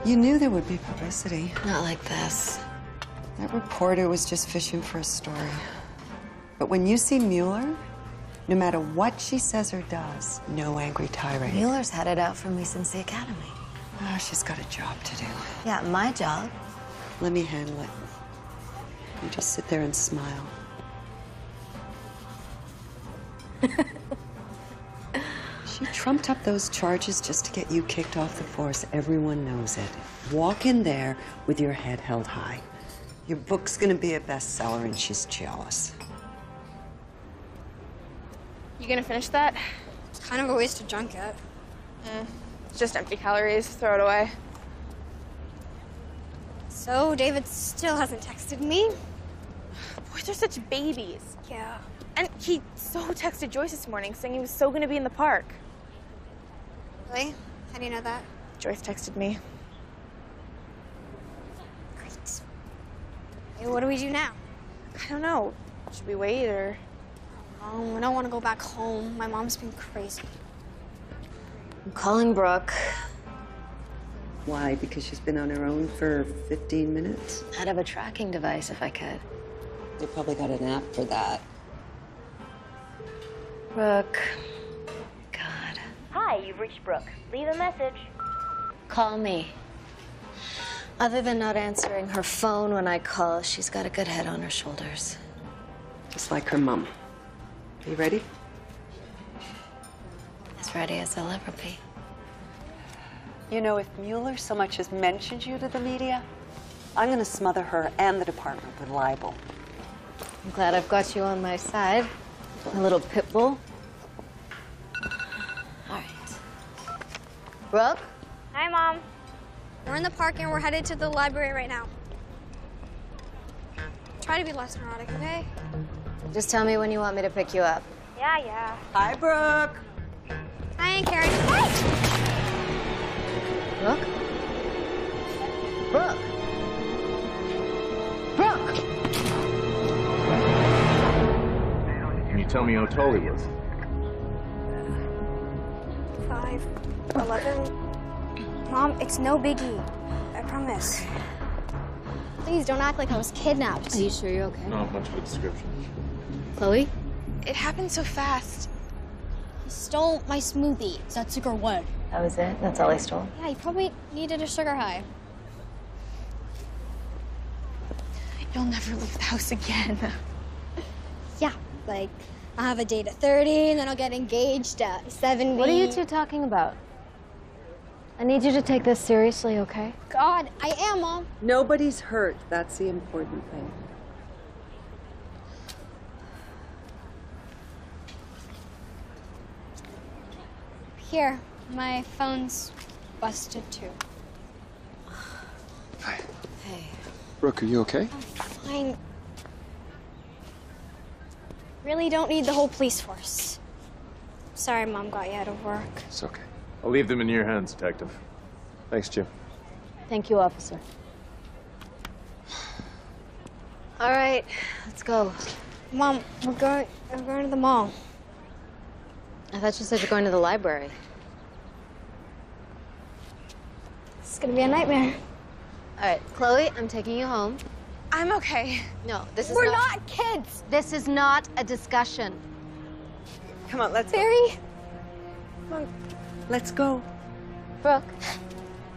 You knew there would be publicity. Not like this. That reporter was just fishing for a story. But when you see Mueller, no matter what she says or does, no angry tirade. Mueller's had it out for me since the academy. Oh, she's got a job to do. Yeah, my job. Let me handle it. You just sit there and smile. She trumped up those charges just to get you kicked off the force. Everyone knows it. Walk in there with your head held high. Your book's gonna be a bestseller and she's jealous. You gonna finish that? It's kind of a waste of junk yet. It's just empty calories. Throw it away. So, David still hasn't texted me. Boys are such babies. Yeah. And he so texted Joyce this morning saying he was so gonna be in the park. Really? How do you know that? Joyce texted me. Great. Hey, what do we do now? I don't know. Should we wait or? I don't want to go back home. My mom's been crazy. I'm calling Brooke. Why? Because she's been on her own for 15 minutes? I'd have a tracking device if I could. They probably got an app for that. Brooke. God. Hi, you've reached Brooke. Leave a message. Call me. Other than not answering her phone when I call, she's got a good head on her shoulders. Just like her mom. Are you ready? As ready as I'll ever be. You know, if Mueller so much as mentions you to the media, I'm gonna smother her and the department with libel. I'm glad I've got you on my side. A little pit bull. All right. Brooke? Hi, Mom. We're in the park and we're headed to the library right now. Try to be less neurotic, okay? Just tell me when you want me to pick you up. Yeah. Hi, Brooke. Hi, Karen. Hey! Brooke? Brooke? Brooke! Can you tell me how tall he was? 5'11". Mom, it's no biggie. I promise. Please don't act like I was kidnapped. Are you sure you're okay? Not much of a description. Chloe? It happened so fast. He stole my smoothie. Is that sugar what? That was it? That's all I stole? Yeah, he probably needed a sugar high. You'll never leave the house again. Yeah, like I'll have a date at 30 and then I'll get engaged at 70. What are you two talking about? I need you to take this seriously, okay? God, I am, Mom. Nobody's hurt. That's the important thing. Here, my phone's busted too. Hi. Hey. Brooke, are you okay? Fine. Really don't need the whole police force. Sorry, Mom got you out of work. It's okay. I'll leave them in your hands, Detective. Thanks, Jim. Thank you, officer. All right, let's go. Mom, we're going to the mall. I thought you said you're going to the library. It's gonna be a nightmare. All right, Chloe, I'm taking you home. I'm okay. No, this is We're not kids. This is not a discussion. Come on, let's Barry. let's go. Brooke.